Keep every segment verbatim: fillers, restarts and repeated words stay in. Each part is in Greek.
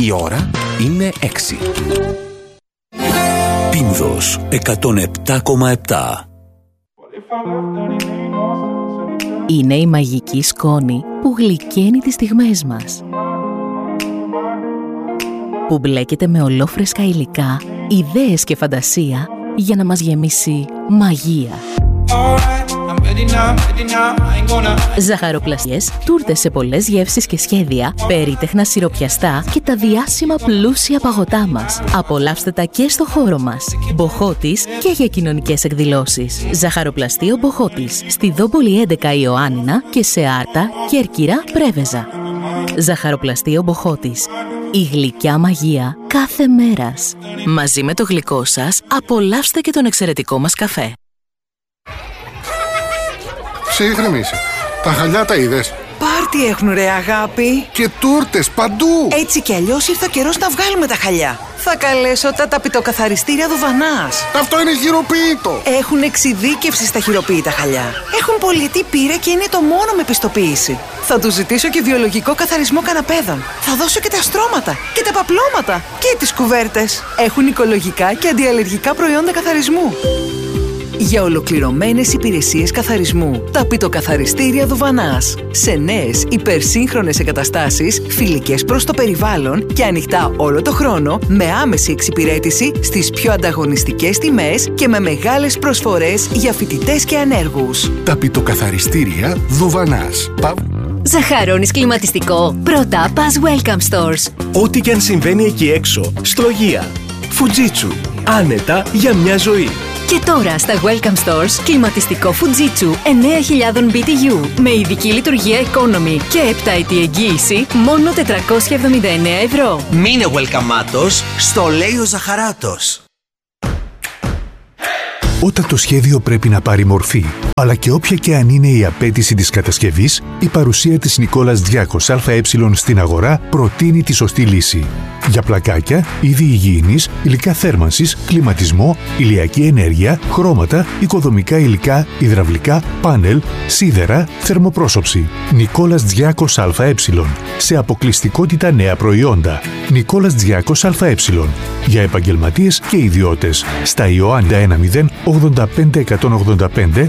Η ώρα είναι έξι. Πίνδος εκατόν επτά κόμμα επτά. Είναι η μαγική σκόνη που γλυκαίνει τις στιγμές μας, που μπλέκεται με ολόφρεσκα υλικά, ιδέες και φαντασία για να μας γεμίσει μαγεία. Ζαχαροπλαστιές, τούρτες σε πολλές γεύσεις και σχέδια, περίτεχνα σιροπιαστά και τα διάσημα πλούσια παγωτά μας. Απολαύστε τα και στο χώρο μας. Μποχώτης και για κοινωνικές εκδηλώσεις. Ζαχαροπλαστείο Μποχώτης, στη Δόμπολη έντεκα Ιωάννινα και σε Άρτα, Κέρκυρα, Πρέβεζα. Ζαχαροπλαστείο Μποχώτης. Η γλυκιά μαγεία κάθε μέρας. Μαζί με το γλυκό σας, απολαύστε και τον εξαιρετικό μας καφέ. Ψύχρεμη είσαι. Τα χαλιά τα είδες? Πάρτι έχουν ρε αγάπη. Και τούρτες παντού. Έτσι κι αλλιώς ήρθε ο καιρός να βγάλουμε τα χαλιά. Θα καλέσω τα ταπητοκαθαριστήρια Δουβανάς. Αυτό είναι χειροποίητο. Έχουν εξειδίκευση στα χειροποίητα χαλιά. Έχουν πολιτή πείρα και είναι το μόνο με πιστοποίηση. Θα τους ζητήσω και βιολογικό καθαρισμό καναπέδων. Θα δώσω και τα στρώματα και τα παπλώματα και τις κουβέρτες. Έχουν οικολογικά και αντιαλλεργικά προϊόντα καθαρισμού. Για ολοκληρωμένες υπηρεσίες καθαρισμού, ταπητοκαθαριστήρια Δουβανάς. Σε νέες υπερσύγχρονες εγκαταστάσεις, φιλικές προς το περιβάλλον και ανοιχτά όλο το χρόνο, με άμεση εξυπηρέτηση στις πιο ανταγωνιστικές τιμές και με μεγάλες προσφορές για φοιτητές και ανέργους. Ταπητοκαθαριστήρια Δουβανάς. Πα... Ζαχαρώνεις κλιματιστικό? Πρώτα πας Welcome Stores. Ό,τι και αν συμβαίνει εκεί έξω, στρογγία. Fujitsu. Άνετα για μια ζωή. Και τώρα στα Welcome Stores, κλιματιστικό Fujitsu εννέα χιλιάδες μπι τι γιου με ειδική λειτουργία economy και επτάετη εγγύηση, μόνο τετρακόσια εβδομήντα εννέα ευρώ. Μείνε welcome-άτος, στο λέει ο Ζαχαράτος. Όταν το σχέδιο πρέπει να πάρει μορφή, αλλά και όποια και αν είναι η απέτηση της κατασκευής, η παρουσία της Νικόλας Διάκος ΑΕ στην αγορά προτείνει τη σωστή λύση. Για πλακάκια, είδη υγιεινής, υλικά θέρμανσης, κλιματισμό, ηλιακή ενέργεια, χρώματα, οικοδομικά υλικά, υδραυλικά, πάνελ, σίδερα, θερμοπρόσωψη. Νικόλας Διάκος ΑΕ. Σε αποκλειστικότητα νέα προϊόντα. Νικόλας Διάκος ΑΕ. Για επαγγελματίες και ιδιώτες. Στα Ιωάννινα ένα μηδέν ογδόντα πέντε εκατόν ογδόντα πέντε.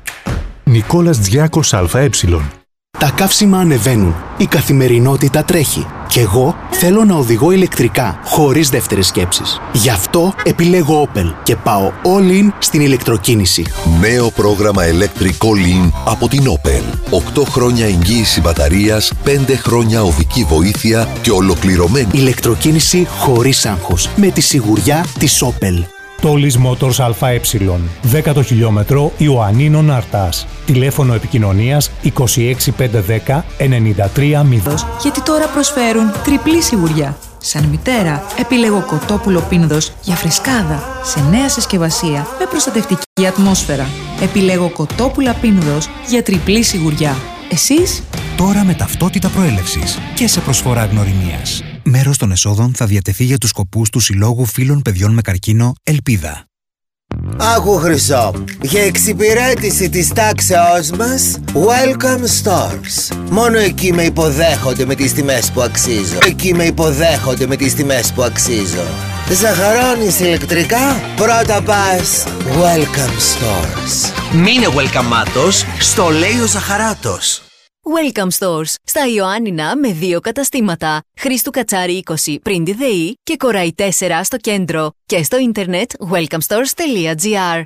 Νικόλας Διάκος ΑΕ. Τα καύσιμα ανεβαίνουν. Η καθημερινότητα τρέχει. Κι εγώ θέλω να οδηγώ ηλεκτρικά, χωρίς δεύτερες σκέψεις. Γι' αυτό επιλέγω Opel και πάω all in στην ηλεκτροκίνηση. Νέο πρόγραμμα Electric All In από την Opel. οκτώ χρόνια εγγύηση μπαταρίας, πέντε χρόνια οδική βοήθεια και ολοκληρωμένη ηλεκτροκίνηση χωρίς άγχος. Με τη σιγουριά της Opel. Τόλις Motors ΑΕ, δέκατο χιλιόμετρο Ιωαννίνων Αρτάς. Τηλέφωνο επικοινωνίας είκοσι έξι πεντακόσια δέκα ενενήντα τρία μηδέν. Γιατί τώρα προσφέρουν τριπλή σιγουριά. Σαν μητέρα, επιλέγω κοτόπουλο Πίνδος για φρεσκάδα, σε νέα συσκευασία με προστατευτική ατμόσφαιρα. Επιλέγω κοτόπουλα Πίνδος για τριπλή σιγουριά. Εσείς? Τώρα με ταυτότητα προέλευσης και σε προσφορά γνωριμίας. Μέρος των εσόδων θα διατεθεί για τους σκοπούς του Συλλόγου Φίλων Παιδιών με Καρκίνο Ελπίδα. Άκου Χρυσό, για εξυπηρέτηση της τάξεώς μας, Welcome Stores. Μόνο εκεί με υποδέχονται με τις τιμές που αξίζω. Εκεί με υποδέχονται με τις τιμές που αξίζω. Ζαχαρώνεις ηλεκτρικά? Πρώτα πας Welcome Stores. Μείνε welcome-άτος, στο λέει ο Ζαχαράτος. Welcome Stores, στα Ιωάννινα με δύο καταστήματα. Χρήστου Κατσάρη είκοσι πριν τη ΔΕΗ και Κοραϊ τέσσερα στο κέντρο. Και στο ίντερνετ welcome stores τελεία τζι άρ.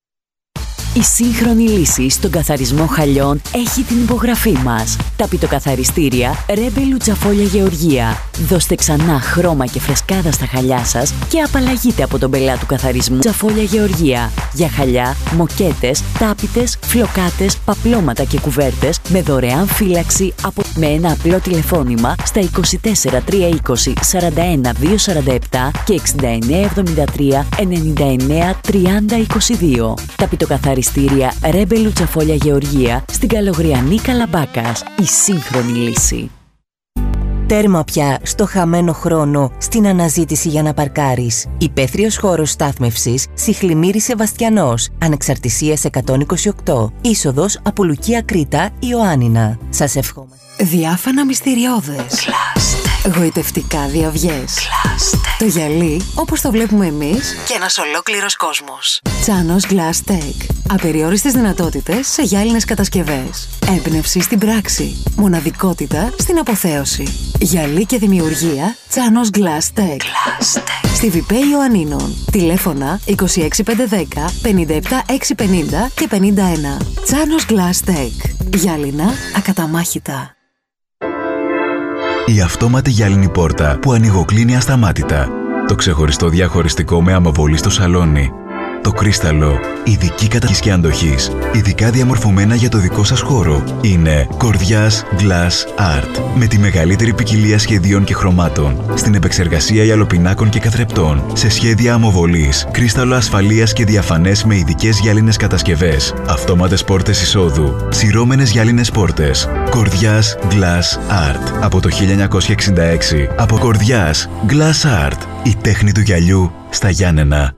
Η σύγχρονη λύση στον καθαρισμό χαλιών έχει την υπογραφή μας. Ταπητοκαθαριστήρια Ρέμπε Λουτσαφόλια Γεωργία. Δώστε ξανά χρώμα και φρεσκάδα στα χαλιά σας και απαλλαγείτε από τον πελά του καθαρισμού. Λουτσαφόλια Γεωργία. Για χαλιά, μοκέτες, τάπητες, φλοκάτες, παπλώματα και κουβέρτες με δωρεάν φύλαξη από... με ένα απλό τηλεφώνημα στα είκοσι τέσσερα τριακόσια είκοσι σαράντα ένα διακόσια σαράντα επτά και εξήντα εννέα εβδομήντα τρία ενενήντα εννέα τριάντα είκοσι δύο. Ταπητοκαθαριστήρια Ρέμπε Λουτσαφόλια Γεωργία στην Καλογριανή Καλαμπάκας. Η σύγχρονη λύση. Τέρμα πια στο χαμένο χρόνο στην αναζήτηση για να παρκάρεις. Υπαίθριος χώρος στάθμευσης Σιχλημύρη Σεβαστιανός. Ανεξαρτησίας εκατόν είκοσι οκτώ. Είσοδος από Λουκία Κρήτα Ιωάννινα. Σας ευχόμαστε. Διάφανα μυστηριώδες. γοητευτικά διαυγές. Το γυαλί όπως το βλέπουμε εμείς και ένας ολόκληρος κόσμος. Τσάνος Glass Tech. Απεριόριστες δυνατότητες σε γυάλινες κατασκευές. Έμπνευση στην πράξη. Μοναδικότητα στην αποθέωση. Γυαλί και δημιουργία Τσάνος Glass Tech. Στη Βιπέ Ιωαννίνων. Τηλέφωνα είκοσι έξι πεντακόσια δέκα, πενήντα επτά εξακόσια πενήντα και πενήντα ένα. Τσάνος Glass Tech. Γυάλινα ακαταμάχητα. Η αυτόματη γυάλινη πόρτα που ανοιγοκλίνει ασταμάτητα. Το ξεχωριστό διαχωριστικό με αμοβολή στο σαλόνι. Το κρίσταλο, ειδική κατασκευής και αντοχής, ειδικά διαμορφωμένα για το δικό σας χώρο. Είναι Κορδιάς Glass Art. Με τη μεγαλύτερη ποικιλία σχεδίων και χρωμάτων. Στην επεξεργασία γυαλοπινάκων και καθρεπτών. Σε σχέδια αμοβολής, κρίσταλο ασφαλείας και διαφανές με ειδικές γυάλινες κατασκευές. Αυτόματες πόρτες εισόδου. Σειρώμενες γυάλινες πόρτες. Κορδιάς Glass Art. Από το χίλια εννιακόσια εξήντα έξι. Από Κορδιάς Glass Art. Η τέχνη του γυαλιού στα Γιάννενα.